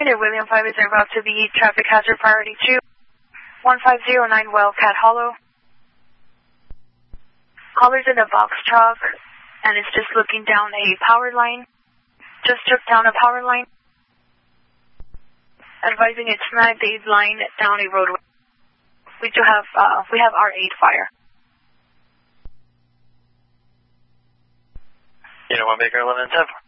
Unit William 5 is about to be traffic hazard priority 2, 1509 Wildcat Hollow. Caller's in a box truck and is just looking down a power line. Just took down a power line. Advising it snagged a line down a roadway. We have R8 fire. Unit 1 Baker 1110.